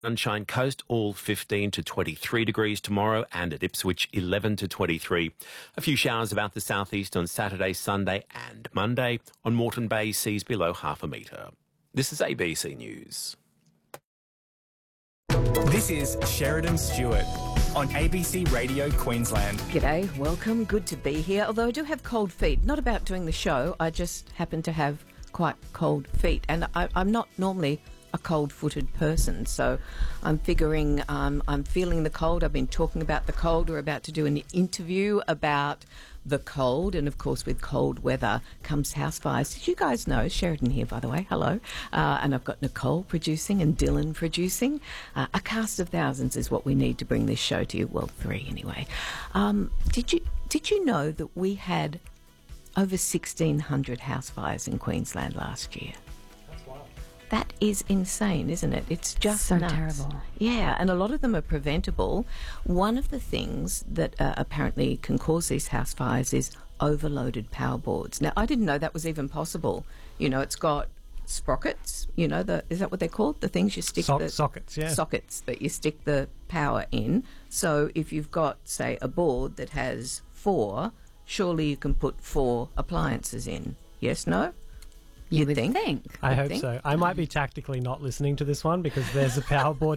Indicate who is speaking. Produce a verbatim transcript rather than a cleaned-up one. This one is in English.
Speaker 1: Sunshine Coast, all fifteen to twenty-three degrees tomorrow, and at Ipswich, eleven to twenty-three. A few showers about the southeast on Saturday, Sunday and Monday. On Moreton Bay, seas below half a metre. This is A B C News.
Speaker 2: This is Sheridan Stewart on A B C Radio Queensland.
Speaker 3: G'day, welcome, good to be here. Although I do have cold feet, not about doing the show, I just happen to have quite cold feet. And I, I'm not normally a cold-footed person, so I'm figuring um, I'm feeling the cold. I've been talking about the cold. We're about to do an interview about the cold, and of course with cold weather comes house fires. Did you guys know? Sheridan here, by the way, hello. Uh, and I've got Nicole producing and Dylan producing. Uh, a cast of thousands is what we need to bring this show to you. Well, three anyway. Um, did you did you know that we had over sixteen hundred house fires in Queensland last year? That is insane, isn't it? It's just
Speaker 4: so
Speaker 3: nuts.
Speaker 4: terrible.
Speaker 3: Yeah, and a lot of them are preventable. One of the things that uh, apparently can cause these house fires is overloaded power boards. Now, I didn't know that was even possible. You know, it's got sprockets, you know, the is that what they're called? The things you stick
Speaker 5: So-
Speaker 3: the...
Speaker 5: sockets, yeah.
Speaker 3: Sockets that you stick the power in. So if you've got, say, a board that has four, surely you can put four appliances in. Yes, no?
Speaker 4: You
Speaker 3: You'd
Speaker 4: would
Speaker 3: think.
Speaker 4: think.
Speaker 5: I
Speaker 3: I
Speaker 5: hope
Speaker 3: think.
Speaker 5: so. I might be tactically not listening to this one because there's a power board